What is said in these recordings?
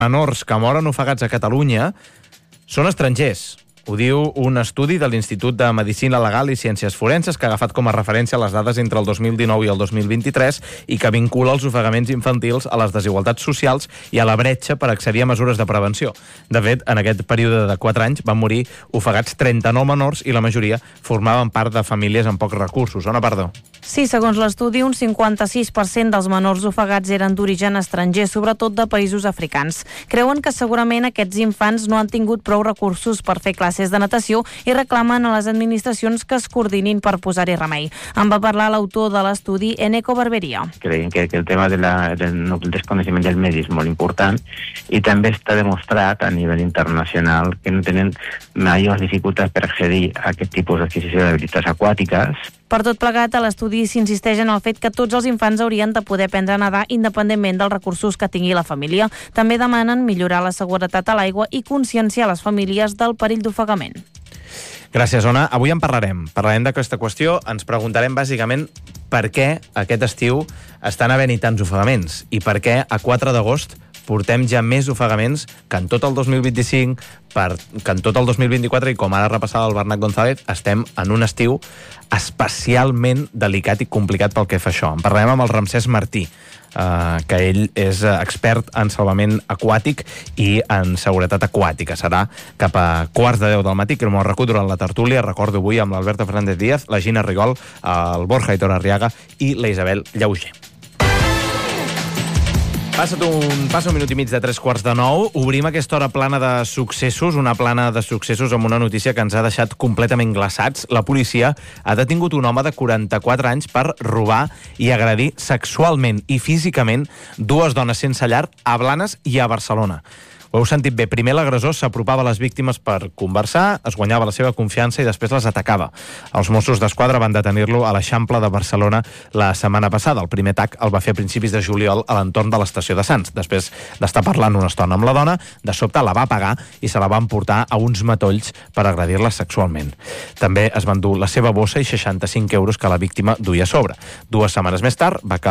menors que moren ofegats a Catalunya són estrangers. Ho diu un estudi de l'Institut de Medicina Legal i Ciències Forenses que ha agafat com a referència les dades entre el 2019 i el 2023 i que vincula els ofegaments infantils a les desigualtats socials i a la bretxa per accedir a mesures de prevenció. De fet, en aquest període de 4 anys van morir ofegats 39 menors i la majoria formaven part de famílies amb pocs recursos. Ona Pardo. Sí, segons l'estudi, un 56% dels menors ofegats eren d'origen estranger, sobretot de països africans. Creuen que segurament aquests infants no han tingut prou recursos per fer classes de natació i reclamen a les administracions que es coordinin per posar-hi remei. En va parlar l'autor de l'estudi, Eneco Barberia. Creiem que el tema del desconeixement del medi és molt important i també està demostrat a nivell internacional que no tenen majors dificultats per accedir a aquest tipus d'adquisició d'habilitats aquàtiques. Per tot plegat, a l'estudi s'insisteix en el fet que tots els infants haurien de poder aprendre a nedar independentment dels recursos que tingui la família. També demanen millorar la seguretat a l'aigua i conscienciar les famílies del perill d'ofegament. Gràcies, Ona. Avui en parlarem. Parlarem d'aquesta qüestió. Ens preguntarem bàsicament per què aquest estiu estan havent-hi tants ofegaments i per què a 4 d'agost portem ja més ofegaments que en tot el 2025, que en tot el 2024, i com ara repassava el Bernat González, estem en un estiu especialment delicat i complicat pel que fa això. En parlarem amb el Ramsès Martí, que ell és expert en salvament aquàtic i en seguretat aquàtica. Serà cap a 9:15 del matí, que no m'ho recordo durant la tertúlia. Recordo avui amb l'Alberto Fernández Díaz, la Gina Rigol, el Borja Aitor Arriaga i la Isabel Llauger. Passa un minut i mig de 9:15. Obrim aquesta hora plana de successos, una plana de successos amb una notícia que ens ha deixat completament glaçats. La policia ha detingut un home de 44 anys per robar i agredir sexualment i físicament 2 dones sense llar a Blanes i a Barcelona. Ho heu sentit bé. Primer l'agressor s'apropava a les víctimes per conversar, es guanyava la seva confiança i després les atacava. Els Mossos d'Esquadra van detenir-lo a l'Eixample de Barcelona la setmana passada. El primer atac el va fer a principis de juliol a l'entorn de l'estació de Sants. Després d'estar parlant una estona amb la dona, de sobte la va pagar i se la van portar a uns matolls per agredir-la sexualment. També es van dur la seva bossa i 65 euros que la víctima duia a sobre. 2 setmanes més tard va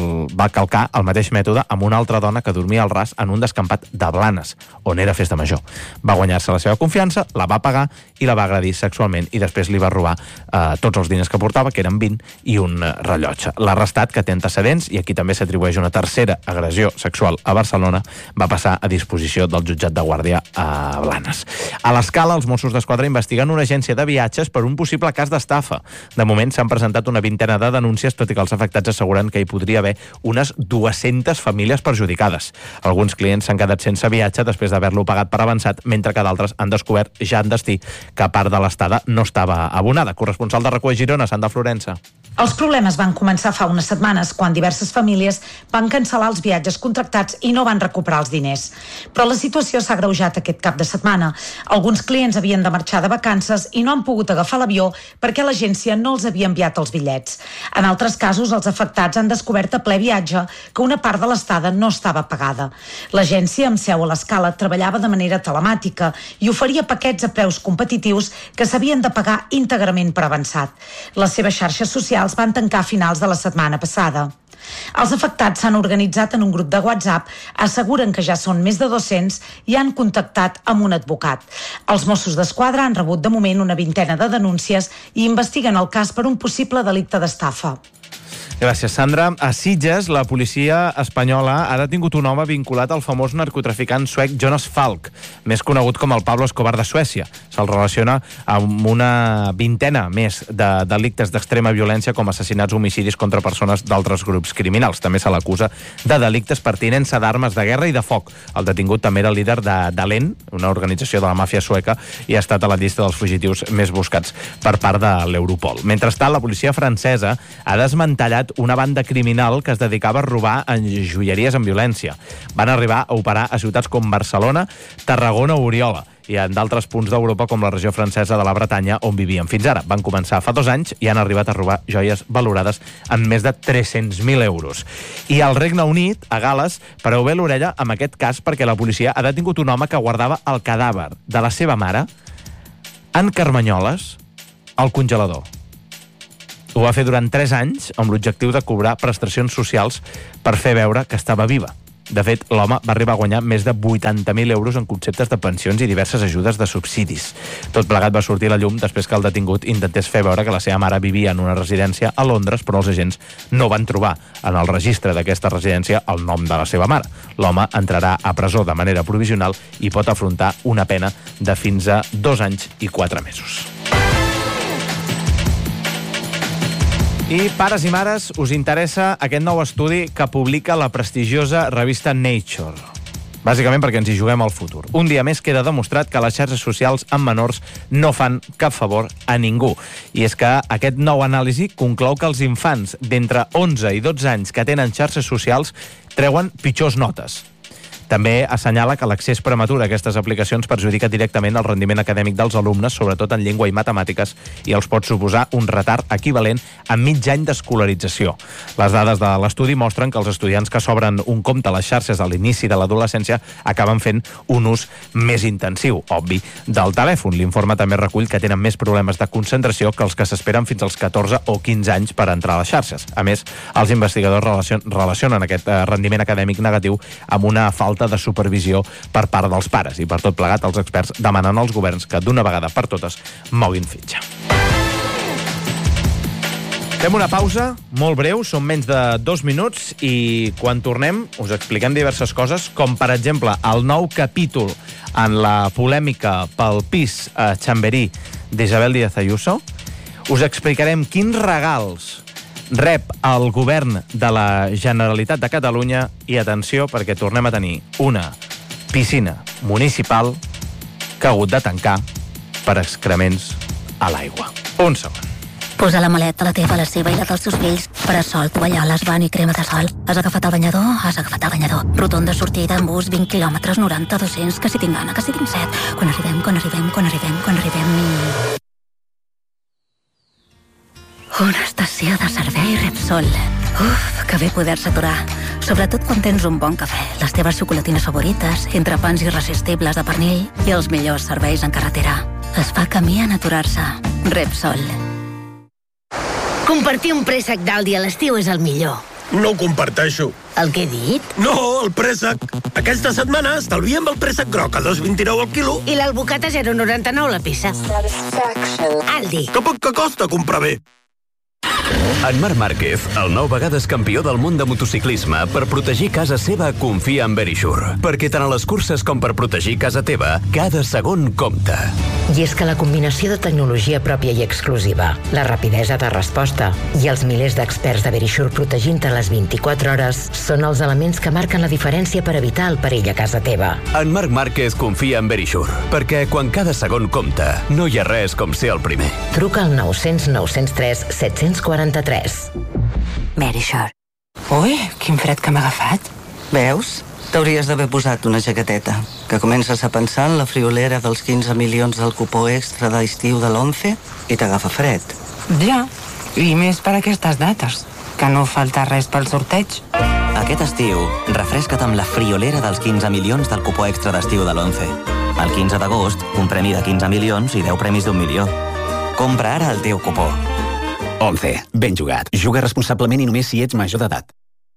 calcar el mateix mètode amb una altra dona que dormia al ras en un descampat de Blanes, on era festa major. Va guanyar-se la seva confiança, la va pagar i la va agredir sexualment i després li va robar tots els diners que portava, que eren 20, i un rellotge. L'arrestat, que té antecedents, i aquí també s'atribueix una tercera agressió sexual a Barcelona, va passar a disposició del jutjat de guàrdia a Blanes. A l'Escala, els Mossos d'Esquadra investiguen una agència de viatges per un possible cas d'estafa. De moment s'han presentat una vintena de denúncies, tot i que els afectats asseguren que hi podria haver unes 200 famílies perjudicades. Alguns clients s'han quedat sense viatge després d'haver-lo pagat per avançat, mentre que d'altres han descobert ja en destí que part de l'estada no estava abonada. Corresponsal de RAC1 a Girona, Sandra Florença. Els problemes van començar fa unes setmanes, quan diverses famílies van cancel·lar els viatges contractats i no van recuperar els diners. Però la situació s'ha agreujat aquest cap de setmana. Alguns clients havien de marxar de vacances i no han pogut agafar l'avió perquè l'agència no els havia enviat els bitllets. En altres casos, els afectats han descobert a ple viatge que una part de l'estada no estava pagada. L'agència, amb seu a l'Escala, treballava de manera telemàtica i oferia paquets a preus competitius que s'havien de pagar íntegrament per avançat. Les seves xarxes socials van tancar a finals de la setmana passada. Els afectats s'han organitzat en un grup de WhatsApp, asseguren que ja són més de 200 i han contactat amb un advocat. Els Mossos d'Esquadra han rebut de moment una vintena de denúncies i investiguen el cas per un possible delicte d'estafa. Gràcies, Sandra. A Sitges, la policia espanyola ha detingut un home vinculat al famós narcotraficant suec Jonas Falk, més conegut com el Pablo Escobar de Suècia. Se'l relaciona amb una vintena més de delictes d'extrema violència com assassinats, homicidis contra persones d'altres grups criminals. També se l'acusa de delictes per tinença d'armes de guerra i de foc. El detingut també era el líder d'Alen, una organització de la màfia sueca, i ha estat a la llista dels fugitius més buscats per part de l'Europol. Mentrestant, la policia francesa ha desmantellat una banda criminal que es dedicava a robar en joieries amb violència. Van arribar a operar a ciutats com Barcelona, Tarragona o Oriola, i en d'altres punts d'Europa com la regió francesa de la Bretanya, on vivien fins ara. Van començar fa 2 anys i han arribat a robar joies valorades en més de 300.000 euros. I al Regne Unit, a Gal·les, pareu bé l'orella amb aquest cas perquè la policia ha detingut un home que guardava el cadàver de la seva mare en carmanyoles al congelador. Ho va fer durant 3 anys amb l'objectiu de cobrar prestacions socials per fer veure que estava viva. De fet, l'home va arribar a guanyar més de 80.000 euros en conceptes de pensions i diverses ajudes de subsidis. Tot plegat va sortir a la llum després que el detingut intentés fer veure que la seva mare vivia en una residència a Londres, però els agents no van trobar en el registre d'aquesta residència el nom de la seva mare. L'home entrarà a presó de manera provisional i pot afrontar una pena de fins a 2 anys i 4 mesos. I, pares i mares, us interessa aquest nou estudi que publica la prestigiosa revista Nature. Bàsicament perquè ens hi juguem al futur. Un dia més queda demostrat que les xarxes socials amb menors no fan cap favor a ningú. I és que aquest nou anàlisi conclou que els infants d'entre 11 i 12 anys que tenen xarxes socials treuen pitjors notes. També assenyala que l'accés prematur a aquestes aplicacions perjudica directament el rendiment acadèmic dels alumnes, sobretot en llengua i matemàtiques, i els pot suposar un retard equivalent a mig any d'escolarització. Les dades de l'estudi mostren que els estudiants que s'obren un compte a les xarxes a l'inici de l'adolescència acaben fent un ús més intensiu, obvi, del telèfon. L'informe també recull que tenen més problemes de concentració que els que s'esperen fins als 14 o 15 anys per entrar a les xarxes. A més, els investigadors relacionen aquest rendiment acadèmic negatiu amb una falta de supervisió per part dels pares, i per tot plegat els experts demanen als governs que d'una vegada per totes moguin fitxa. Fem una pausa molt breu, són menys de 2 minuts, i quan tornem us expliquem diverses coses, com per exemple el nou capítol en la polèmica pel pis a Chamberí d'Isabel Díaz Ayuso. Us explicarem quins regals rep el govern de la Generalitat de Catalunya i, atenció, perquè tornem a tenir una piscina municipal que ha hagut de tancar per excrements a l'aigua. Un segon. Posa la maleta, la teva, la seva i la dels seus fills. Parasol, tovalloles, bany i crema de sol. Has agafat el banyador? Has agafat el banyador. Rotonda sortida en bus, 20 quilòmetres, 90, 200, que si tinc gana, que si tinc set. Quan arribem... Una estació de servei Repsol. Uf, que bé poder-se aturar. Sobretot quan tens un bon cafè, les teves xocolatines favorites, entrepans irresistibles de pernil i els millors serveis en carretera. Es fa camí en aturar-se. Repsol. Compartir un préssec d'Aldi a l'estiu és el millor. No ho comparteixo. El que he dit? No, el préssec. Aquesta setmana estalviem el préssec groc a 2,29 al quilo. I l'albocat a 0,99 la peça. Aldi. Que poc que costa comprar bé. En Marc Márquez, el 9 vegades campió del món de motociclisme, per protegir casa seva confia en Verisure. Perquè tant a les curses com per protegir casa teva, cada segon compta. I és que la combinació de tecnologia pròpia i exclusiva, la rapidesa de resposta i els milers d'experts de Verisure protegint-te les 24 hores són els elements que marquen la diferència per evitar el perill a casa teva. En Marc Márquez confia en Verisure, perquè quan cada segon compta, no hi ha res com ser el primer. Truca al 900 903 743. Verisure. Ui, quin fred que m'ha agafat. Veus? T'hauries d'haver posat una jaqueteta, que comences a pensar en la friolera dels 15 milions del cupó extra d'estiu de l'11 i t'agafa fred. Ja, i més per aquestes dates, que no falta res pel sorteig. Aquest estiu, refresca't amb la friolera dels 15 milions del cupó extra d'estiu de l'11. El 15 d'agost, un premi de 15 milions i 10 premis d'1 milió. Compra ara el teu cupó. 11. Ben jugat. Juga responsablement i només si ets major d'edat.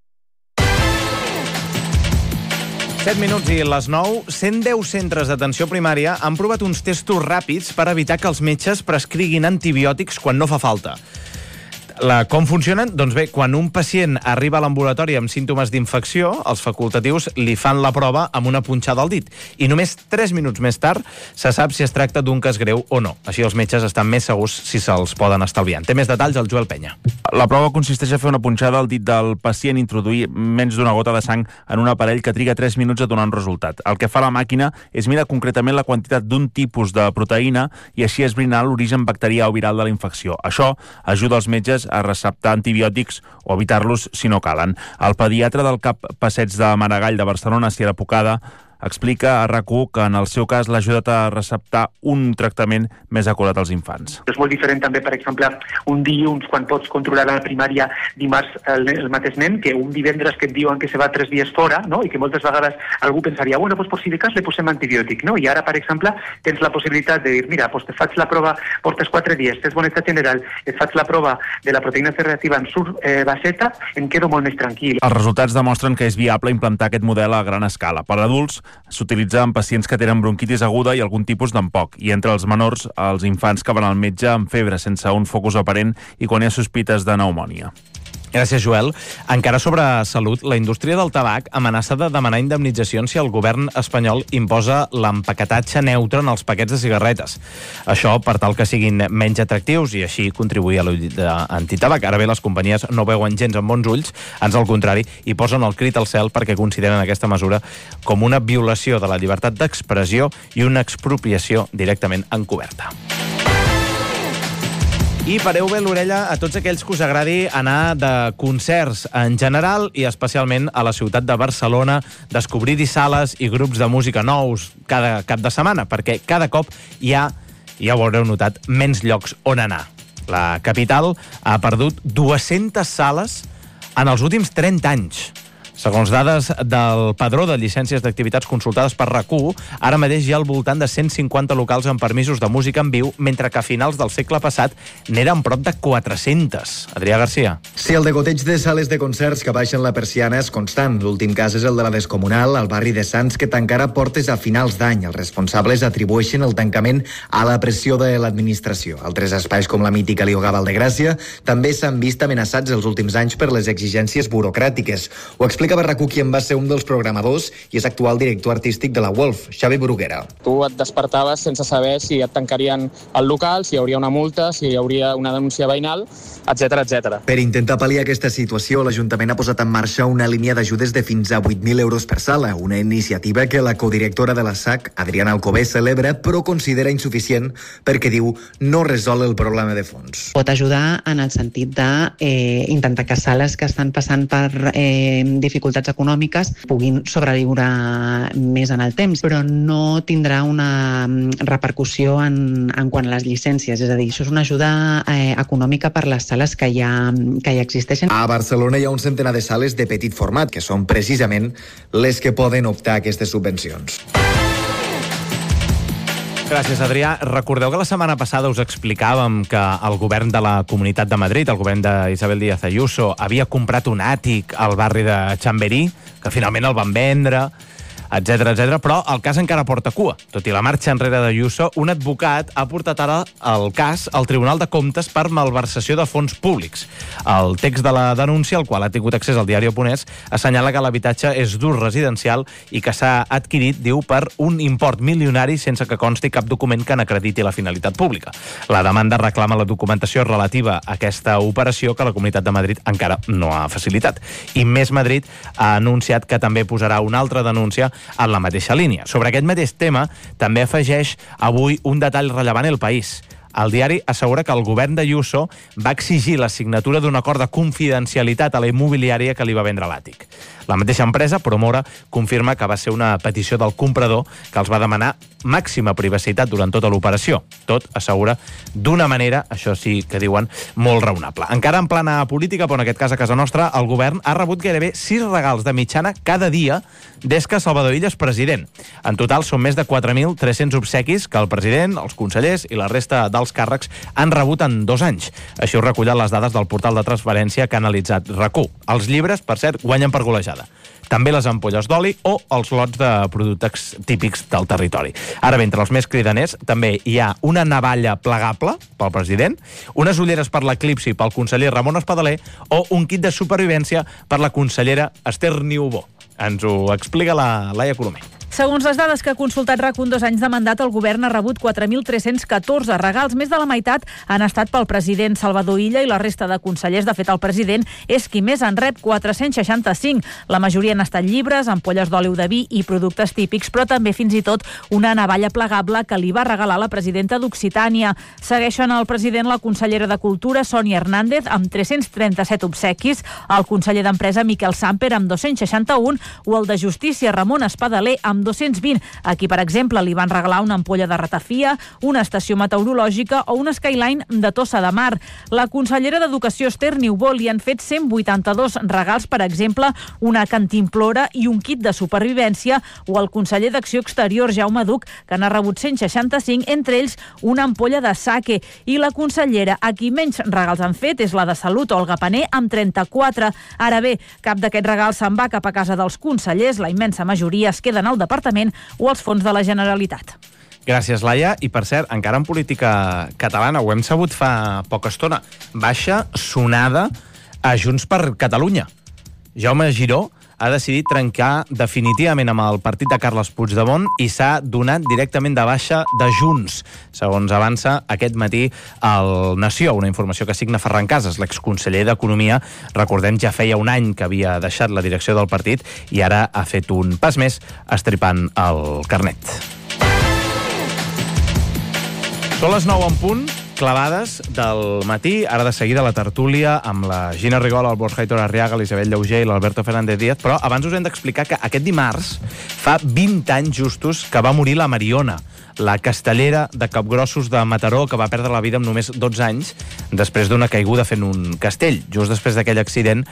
7 minuts i les 9. 110 centres d'atenció primària han provat uns testos ràpids per evitar que els metges prescriguin antibiòtics quan no fa falta. Com funcionen? Doncs bé, quan un pacient arriba a l'ambulatori amb símptomes d'infecció, els facultatius li fan la prova amb una punxada al dit. I només 3 minuts més tard se sap si es tracta d'un cas greu o no. Així els metges estan més segurs si se'ls poden estalviar. Té més detalls el Joel Penya. La prova consisteix a fer una punxada al dit del pacient i introduir menys d'una gota de sang en un aparell que triga 3 minuts a donar un resultat. El que fa la màquina és mirar concretament la quantitat d'un tipus de proteïna i així esbrinar l'origen bacterià o viral de la infecció. Això ajuda els metges a receptar antibiòtics o evitar-los si no calen. El pediatre del CAP Passeig de Maragall de Barcelona, Sierra Pucada, explica a RAC1 que en el seu cas l'ha ajudat a receptar un tractament més acurat als infants. És molt diferent també, per exemple, un dilluns quan pots controlar a la primària dimarts el mateix nen, que un divendres que et diuen que se va 3 dies fora, no? I que moltes vegades algú pensaria, bueno, pues por si de cas le posem antibiòtic, no? I ara, per exemple, tens la possibilitat de dir, mira, pues te faig la prova, portes 4 dies, tens bon estat general, et faig la prova de la proteïna C reactiva en surt baseta, em quedo molt més tranquil. Els resultats demostren que és viable implantar aquest model a gran escala. Per adults s'utilitza en pacients que tenen bronquitis aguda i algun tipus d'empoc, i entre els menors, els infants que van al metge amb febre sense un focus aparent i quan hi ha sospites de pneumònia. Gràcies, Joel. Encara sobre salut, la indústria del tabac amenaça de demanar indemnitzacions si el govern espanyol imposa l'empaquetatge neutre en els paquets de cigarretes. Això per tal que siguin menys atractius i així contribuir a l'antitabac. Ara bé, les companyies no veuen gens amb bons ulls, ans al contrari, i posen el crit al cel perquè consideren aquesta mesura com una violació de la llibertat d'expressió i una expropiació directament encoberta. I pareu bé l'orella a tots aquells que us agradi anar de concerts en general i especialment a la ciutat de Barcelona, descobrir-hi sales i grups de música nous cada cap de setmana, perquè cada cop hi ha, ja ho haureu notat, menys llocs on anar. La capital ha perdut 200 sales en els últims 30 anys. Segons dades del Padró de Llicències d'Activitats consultades per RAC1, ara mateix hi ha al voltant de 150 locals amb permisos de música en viu, mentre que a finals del segle passat n'eren prop de 400. Adrià Garcia. Sí, el degoteig de sales de concerts que baixen la persiana és constant. L'últim cas és el de la Descomunal, al barri de Sants, que tancarà portes a finals d'any. Els responsables atribueixen el tancament a la pressió de l'administració. Altres espais com la mítica Liogà Valdegràcia també s'han vist amenaçats els últims anys per les exigències burocràtiques. Ho explica RAC1 qui en va ser un dels programadors i és actual director artístic de la Wolf, Xavi Bruguera. Tu et despertaves sense saber si et tancarien el local, si hi hauria una multa, si hi hauria una denúncia veïnal, etc etc. Per intentar pal·liar aquesta situació, l'Ajuntament ha posat en marxa una línia d'ajudes de fins a 8.000 euros per sala, una iniciativa que la codirectora de la SAC, Adriana Alcover, celebra, però considera insuficient perquè diu no resol el problema de fons. Pot ajudar en el sentit d'intentar que sales que estan passant per dificultats econòmiques puguin sobreviure més en el temps, però no tindrà una repercussió en quant a les llicències. És a dir, això és una ajuda econòmica per les sales que ja existeixen. A Barcelona hi ha un centenar de sales de petit format, que són precisament les que poden optar a aquestes subvencions. Gràcies, Adrià. Recordeu que la setmana passada us explicàvem que el govern de la Comunitat de Madrid, el govern d'Isabel Díaz Ayuso, havia comprat un àtic al barri de Chamberí, que finalment el van vendre, etc, però el cas encara porta cua. Tot i la marxa enrere d'Ayuso, un advocat ha portat ara el cas al Tribunal de Comptes per malversació de fons públics. El text de la denúncia, al qual ha tingut accés al diari Oponès, assenyala que l'habitatge és d'ús residencial i que s'ha adquirit, diu, per un import milionari sense que consti cap document que n'acrediti la finalitat pública. La demanda reclama la documentació relativa a aquesta operació que la Comunitat de Madrid encara no ha facilitat. I Més Madrid ha anunciat que també posarà una altra denúncia en la mateixa línia. Sobre aquest mateix tema també afegeix avui un detall rellevant El País. El diari assegura que el govern d'Ayuso va exigir la signatura d'un acord de confidencialitat a la immobiliària que li va vendre l'àtic. La mateixa empresa, Promora, confirma que va ser una petició del comprador que els va demanar màxima privacitat durant tota l'operació. Tot, assegura, d'una manera, això sí que diuen, molt raonable. Encara en plana política, però en aquest cas a casa nostra, el govern ha rebut gairebé 6 regals de mitjana cada dia des que Salvador Illa és president. En total són més de 4.300 obsequis que el president, els consellers i la resta dels càrrecs han rebut en 2 anys. Així ho recullen les dades del portal de transferència que ha analitzat RAC1. Els llibres, per cert, guanyen per golejada. També les ampolles d'oli o els lots de productes típics del territori. Ara bé, entre els més cridaners també hi ha una navalla plegable pel president, unes ulleres per l'eclipsi pel conseller Ramon Espadaler o un kit de supervivència per la consellera Esther Niubó. Ens ho explica la Laia Colomer. Segons les dades que ha consultat RAC1, 2 anys de mandat, el govern ha rebut 4.314 regals. Més de la meitat han estat pel president Salvador Illa i la resta de consellers. De fet, el president és qui més en rep, 465. La majoria han estat llibres, ampolles d'oli de vi i productes típics, però també fins i tot una navalla plegable que li va regalar la presidenta d'Occitània. Segueixen el president la consellera de Cultura, Sònia Hernández, amb 337 obsequis, el conseller d'Empresa, Miquel Samper, amb 261, o el de Justícia, Ramon Espadaler, amb 220. Aquí, per exemple, li van regalar una ampolla de ratafia, una estació meteorològica o un skyline de Tossa de Mar. La consellera d'Educació, Esther Niubó, li han fet 182 regals, per exemple, una cantimplora i un kit de supervivència, o el conseller d'Acció Exterior, Jaume Duch, que n'ha rebut 165, entre ells una ampolla de sake. I la consellera a qui menys regals han fet és la de Salut, Olga Pané, amb 34. Ara bé, cap d'aquests regals se'n va cap a casa dels consellers, la immensa majoria es queden al departament o als fons de la Generalitat. Gràcies, Laia. I, per cert, encara en política catalana, ho hem sabut fa poca estona, baixa sonada a Junts per Catalunya. Jaume Giró ha decidit trencar definitivament amb el partit de Carles Puigdemont i s'ha donat directament de baixa de Junts, segons avança aquest matí al Nació, una informació que signa Ferran Casas, l'exconseller d'Economia. Recordem, ja feia un any que havia deixat la direcció del partit i ara ha fet un pas més estripant el carnet. Són les 9 en punt, clavades del matí, ara de seguida la tertúlia amb la Gina Rigola, el Borja Aitor Arriaga, l'Isabel Llauger i l'Alberto Fernández Díaz, però abans us hem d'explicar que aquest dimarts fa 20 anys justos que va morir la Mariona, la castellera de Capgrossos de Mataró, que va perdre la vida amb només 12 anys després d'una caiguda fent un castell. Just després d'aquell accident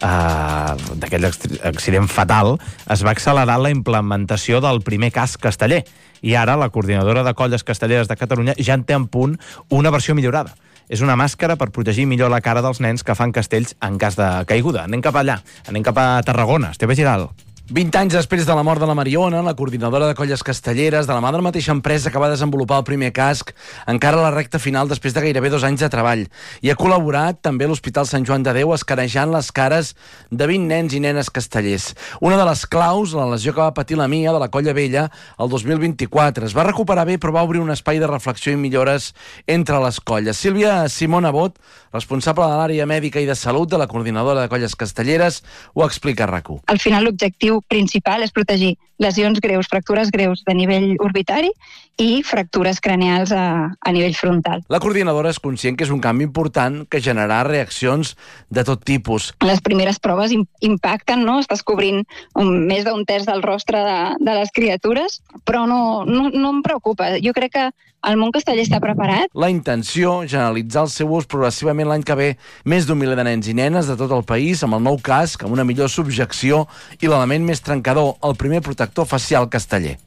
fatal, es va accelerar la implementació del primer casc casteller. I ara la coordinadora de colles castelleres de Catalunya ja en té en punt una versió millorada. És una màscara per protegir millor la cara dels nens que fan castells en cas de caiguda. Anem cap allà, anem cap a Tarragona. Esteve Giral. 20 anys després de la mort de la Mariona, la coordinadora de colles castelleres, de la mà de la mateixa empresa que va desenvolupar el primer casc, encara a la recta final després de gairebé 2 anys de treball. I ha col·laborat també a l'Hospital Sant Joan de Déu escarejant les cares de 20 nens i nenes castellers. Una de les claus, la lesió que va patir la Mia de la Colla Vella el 2024. Es va recuperar bé, però va obrir un espai de reflexió i millores entre les colles. Sílvia Simona Bot, responsable de l'àrea mèdica i de salut de la coordinadora de colles castelleres, ho explica a RAC1. Al final l'objectiu principal és protegir lesions greus, fractures greus de nivell orbitari i fractures craneals a nivell frontal. La coordinadora és conscient que és un canvi important que generarà reaccions de tot tipus. Les primeres proves impacten, no? Estàs cobrint més d'un terç del rostre de les criatures, però no em preocupa. Jo crec que el món casteller està preparat. La intenció, generalitzar el seu ús progressivament l'any que ve més d'un miler de nens i nenes de tot el país amb el nou casc, amb una millor subjecció i l'element més trencador, el primer protector facial casteller.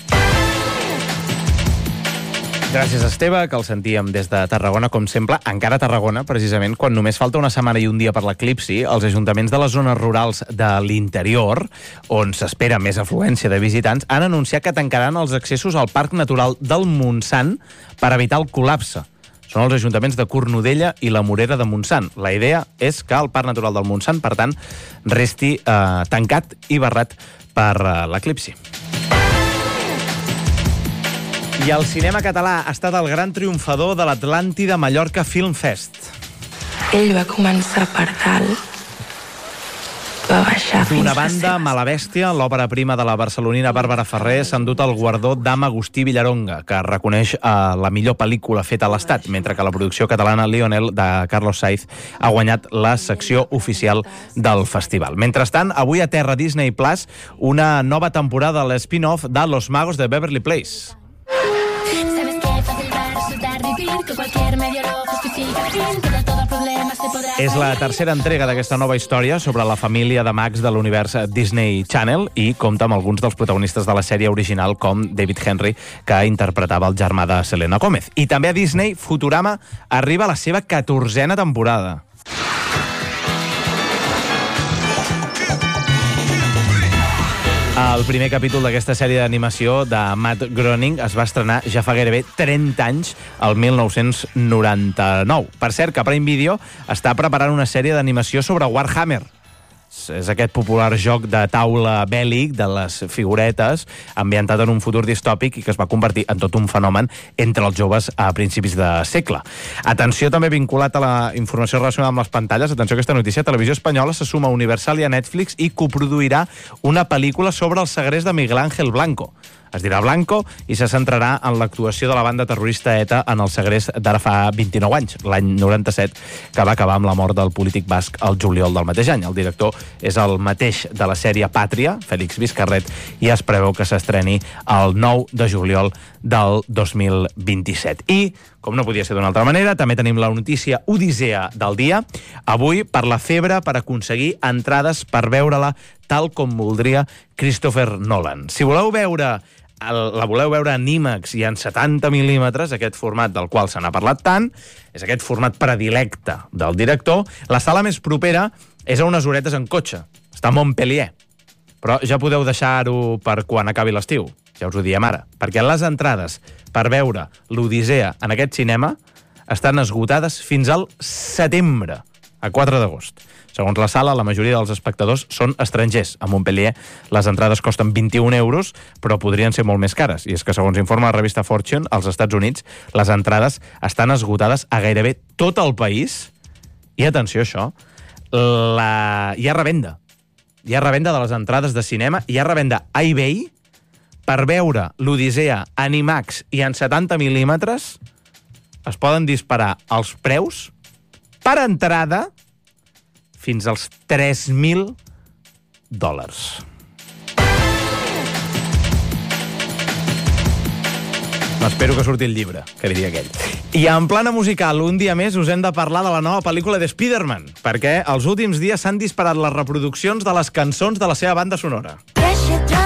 Gràcies, Esteve, que el sentíem des de Tarragona, com sempre. Encara a Tarragona, precisament, quan només falta una setmana i un dia per l'eclipsi, els ajuntaments de les zones rurals de l'interior, on s'espera més afluència de visitants, han anunciat que tancaran els accessos al Parc Natural del Montsant per evitar el col·lapse. Són els ajuntaments de Cornudella i la Morera de Montsant. La idea és que el Parc Natural del Montsant, per tant, resti tancat i barrat per l'eclipsi. I el cinema català ha estat el gran triomfador de l'Atlàntida Mallorca Film Fest. Ell va començar per dalt, va baixar fins D'una banda, Malabèstia, l'òpera prima de la barcelonina Bàrbara Ferrer, s'ha endut el guardó d'Am Agustí Villaronga, que reconeix la millor pel·lícula feta a l'Estat, mentre que la producció catalana Lionel, de Carlos Sainz, ha guanyat la secció oficial del festival. Mentrestant, avui a Terra Disney Plus, una nova temporada de l'spin-off de Los Magos de Beverly Place. És la tercera entrega d'aquesta nova història sobre la família de mags de l'univers Disney Channel i compta amb alguns dels protagonistes de la sèrie original, com David Henry, que interpretava el germà de Selena Gomez. I també a Disney, Futurama arriba a la seva 14a temporada. El primer capítol d'aquesta sèrie d'animació de Matt Groening es va estrenar ja fa gairebé 30 anys, el 1999. Per cert, que Prime Video està preparant una sèrie d'animació sobre Warhammer. És aquest popular joc de taula bèl·lic de les figuretes ambientat en un futur distòpic i que es va convertir en tot un fenomen entre els joves a principis de segle. Atenció, també vinculat a la informació relacionada amb les pantalles, atenció a aquesta notícia, Televisió Espanyola se suma a Universal i a Netflix i coproduirà una pel·lícula sobre el segrest de Miguel Ángel Blanco. Es dirà Blanco i se centrarà en l'actuació de la banda terrorista ETA en el segrest d'ara fa 29 anys, l'any 97, que va acabar amb la mort del polític basc el juliol del mateix any. El director és el mateix de la sèrie Pàtria, Fèlix Vizcarret, i es preveu que s'estreni el 9 de juliol del 2027. I, com no podia ser d'una altra manera, també tenim la notícia odissea del dia. Avui, per la febre per aconseguir entrades per veure-la tal com voldria Christopher Nolan. Si voleu veure la voleu veure en IMAX i en 70 mil·límetres, aquest format del qual se n'ha parlat tant, és aquest format predilecte del director, la sala més propera és a unes horetes en cotxe. Està a Montpellier. Però ja podeu deixar-ho per quan acabi l'estiu. Ja us ho diem ara. Perquè les entrades per veure l'Odissea en aquest cinema estan esgotades fins al setembre, a 4 d'agost. Segons la sala, la majoria dels espectadors són estrangers. A Montpellier les entrades costen 21 euros, però podrien ser molt més cares. I és que, segons informa la revista Fortune, als Estats Units, les entrades estan esgotades a gairebé tot el país. I atenció a això, hi ha revenda. Hi ha revenda de les entrades de cinema, hi ha revenda a eBay per veure l'Odissea en IMAX i en 70 mil·límetres. Es poden disparar els preus per entrada fins als $3.000. M'espero que surti el llibre, que diria aquell. I en plana musical, un dia més us hem de parlar de la nova pel·lícula de Spider-Man, perquè els últims dies s'han disparat les reproduccions de les cançons de la seva banda sonora.